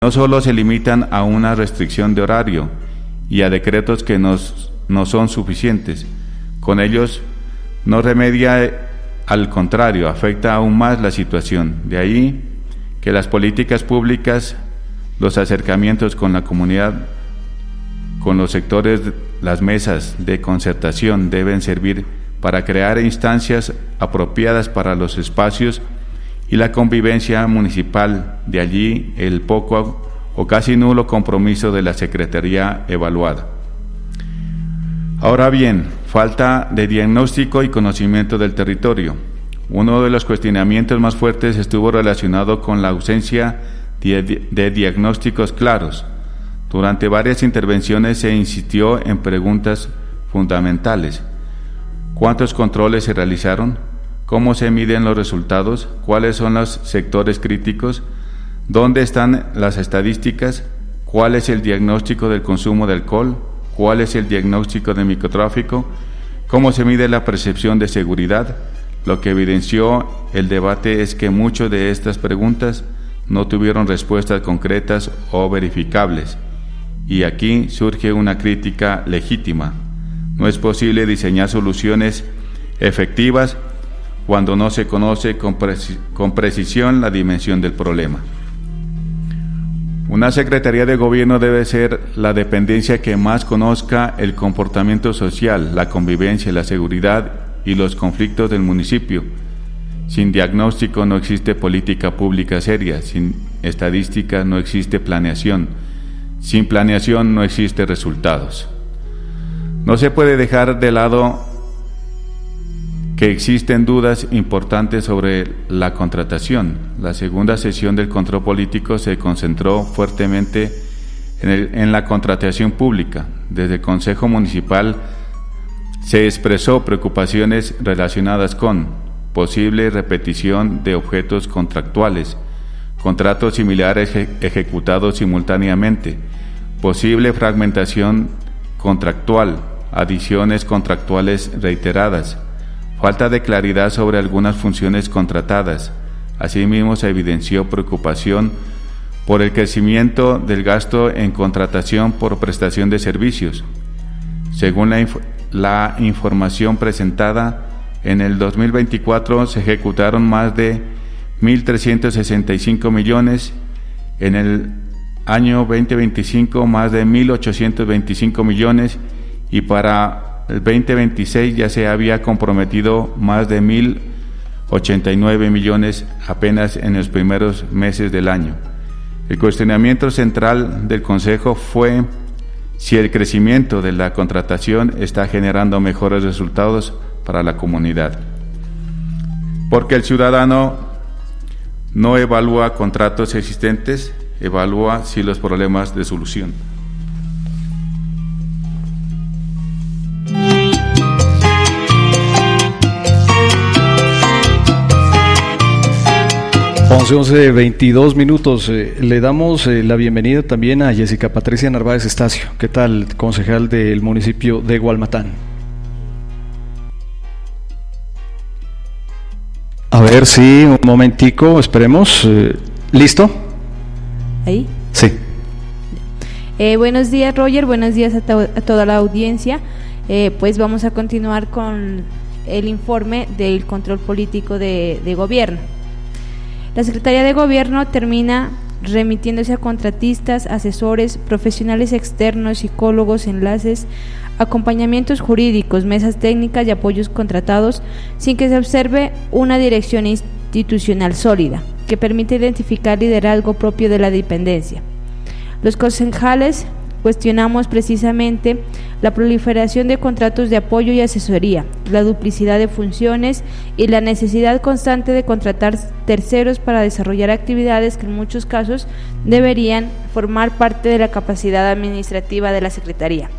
no solo se limitan a una restricción de horario y a decretos que no son suficientes, con ellos no remedia, al contrario, afecta aún más la situación. De ahí que las políticas públicas, los acercamientos con la comunidad, con los sectores, las mesas de concertación deben servir para crear instancias apropiadas para los espacios y la convivencia municipal. De allí el poco o casi nulo compromiso de la Secretaría evaluada. Ahora bien, falta de diagnóstico y conocimiento del territorio. Uno de los cuestionamientos más fuertes estuvo relacionado con la ausencia de diagnósticos claros. Durante varias intervenciones se insistió en preguntas fundamentales. ¿Cuántos controles se realizaron? ¿Cómo se miden los resultados? ¿Cuáles son los sectores críticos? ¿Dónde están las estadísticas? ¿Cuál es el diagnóstico del consumo de alcohol? ¿Cuál es el diagnóstico de microtráfico? ¿Cómo se mide la percepción de seguridad? Lo que evidenció el debate es que muchas de estas preguntas no tuvieron respuestas concretas o verificables. Y aquí surge una crítica legítima. No es posible diseñar soluciones efectivas cuando no se conoce con precisión la dimensión del problema. Una Secretaría de Gobierno debe ser la dependencia que más conozca el comportamiento social, la convivencia, la seguridad y los conflictos del municipio. Sin diagnóstico no existe política pública seria, sin estadística no existe planeación, sin planeación no existe resultados. No se puede dejar de lado que existen dudas importantes sobre la contratación. La segunda sesión del control político se concentró fuertemente en la contratación pública. Desde el Consejo Municipal se expresó preocupaciones relacionadas con posible repetición de objetos contractuales, contratos similares ejecutados simultáneamente, posible fragmentación contractual, adiciones contractuales reiteradas, falta de claridad sobre algunas funciones contratadas. Asimismo, se evidenció preocupación por el crecimiento del gasto en contratación por prestación de servicios. Según la información presentada, en el 2024 se ejecutaron más de 1.365 millones, en el año 2025 más de 1.825 millones y para el 2026 ya se había comprometido más de 1.089 millones apenas en los primeros meses del año. El cuestionamiento central del Consejo fue si el crecimiento de la contratación está generando mejores resultados para la comunidad. Porque el ciudadano no evalúa contratos existentes, evalúa si los problemas de solución. 11:22 minutos. Le damos la bienvenida también a Jessica Patricia Narváez Estacio. ¿Qué tal, concejal del municipio de Gualmatán? A ver, sí, un momentico, esperemos. ¿Listo? ¿Ahí? Sí. Buenos días, Roger, buenos días a toda la audiencia. Pues vamos a continuar con el informe del control político de gobierno. La Secretaría de Gobierno termina remitiéndose a contratistas, asesores, profesionales externos, psicólogos, enlaces, acompañamientos jurídicos, mesas técnicas y apoyos contratados, sin que se observe una dirección institucional sólida, que permite identificar liderazgo propio de la dependencia. Los concejales cuestionamos precisamente la proliferación de contratos de apoyo y asesoría, la duplicidad de funciones y la necesidad constante de contratar terceros para desarrollar actividades que en muchos casos deberían formar parte de la capacidad administrativa de la Secretaría.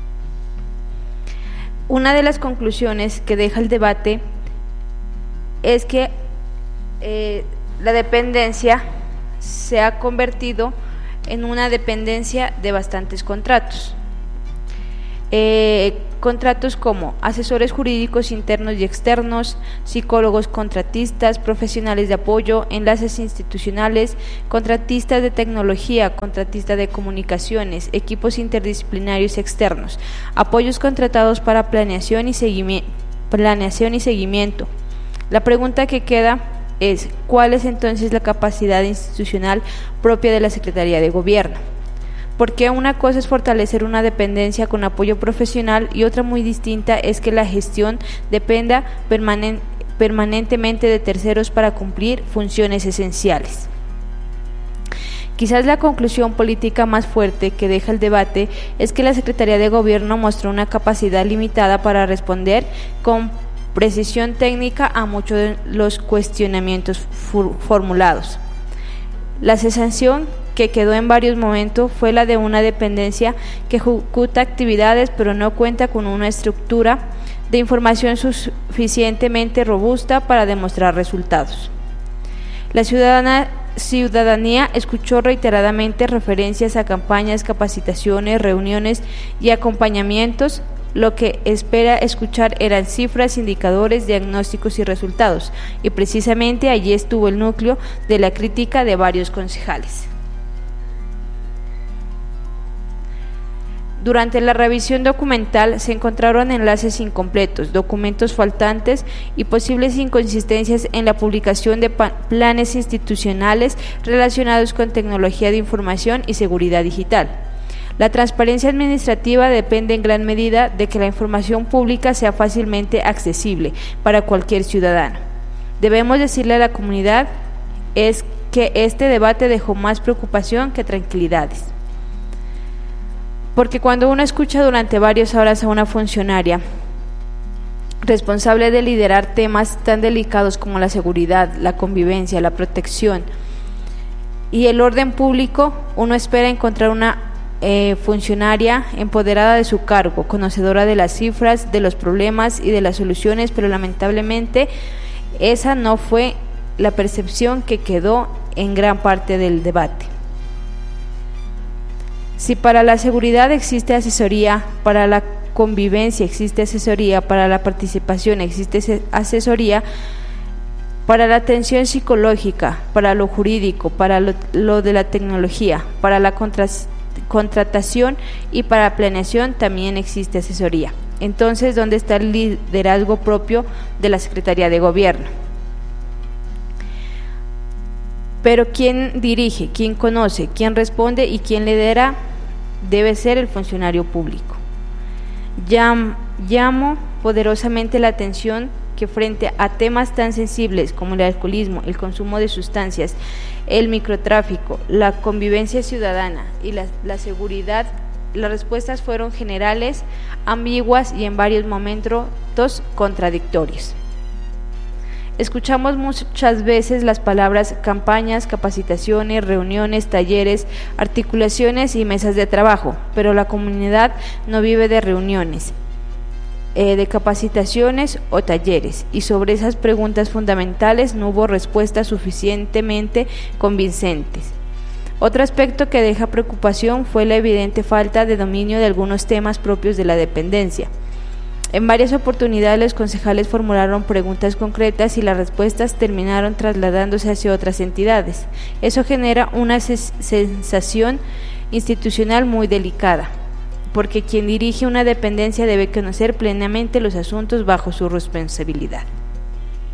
Una de las conclusiones que deja el debate es que la dependencia se ha convertido en una dependencia de bastantes contratos. Contratos como asesores jurídicos internos y externos, psicólogos contratistas, profesionales de apoyo, enlaces institucionales, contratistas de tecnología, contratistas de comunicaciones, equipos interdisciplinarios externos, apoyos contratados para planeación y seguimiento. La pregunta que queda es, ¿cuál es entonces la capacidad institucional propia de la Secretaría de Gobierno? Porque una cosa es fortalecer una dependencia con apoyo profesional y otra muy distinta es que la gestión dependa permanentemente de terceros para cumplir funciones esenciales. Quizás la conclusión política más fuerte que deja el debate es que la Secretaría de Gobierno mostró una capacidad limitada para responder con precisión técnica a muchos de los cuestionamientos formulados. La sensación que quedó en varios momentos fue la de una dependencia que ejecuta actividades pero no cuenta con una estructura de información suficientemente robusta para demostrar resultados. La ciudadanía escuchó reiteradamente referencias a campañas, capacitaciones, reuniones y acompañamientos. Lo que espera escuchar eran cifras, indicadores, diagnósticos y resultados, y precisamente allí estuvo el núcleo de la crítica de varios concejales. Durante la revisión documental se encontraron enlaces incompletos, documentos faltantes y posibles inconsistencias en la publicación de planes institucionales relacionados con tecnología de información y seguridad digital. La transparencia administrativa depende en gran medida de que la información pública sea fácilmente accesible para cualquier ciudadano. Debemos decirle a la comunidad es que este debate dejó más preocupación que tranquilidades. Porque cuando uno escucha durante varias horas a una funcionaria responsable de liderar temas tan delicados como la seguridad, la convivencia, la protección y el orden público, uno espera encontrar una funcionaria empoderada de su cargo, conocedora de las cifras, de los problemas y de las soluciones, pero lamentablemente esa no fue la percepción que quedó en gran parte del debate. Si para la seguridad existe asesoría, para la convivencia existe asesoría, para la participación existe asesoría, para la atención psicológica, para lo jurídico, para lo de la tecnología, para la contratación y para planeación también existe asesoría. Entonces, ¿dónde está el liderazgo propio de la Secretaría de Gobierno? Pero ¿quién dirige, quién conoce, quién responde y quién lidera? Debe ser el funcionario público. Llamo poderosamente la atención que frente a temas tan sensibles como el alcoholismo, el consumo de sustancias, el microtráfico, la convivencia ciudadana y la seguridad, las respuestas fueron generales, ambiguas y en varios momentos contradictorias. Escuchamos muchas veces las palabras campañas, capacitaciones, reuniones, talleres, articulaciones y mesas de trabajo, pero la comunidad no vive de reuniones, de capacitaciones o talleres, y sobre esas preguntas fundamentales no hubo respuestas suficientemente convincentes. Otro aspecto que deja preocupación fue la evidente falta de dominio de algunos temas propios de la dependencia. En varias oportunidades los concejales formularon preguntas concretas y las respuestas terminaron trasladándose hacia otras entidades. Eso genera una sensación institucional muy delicada, porque quien dirige una dependencia debe conocer plenamente los asuntos bajo su responsabilidad.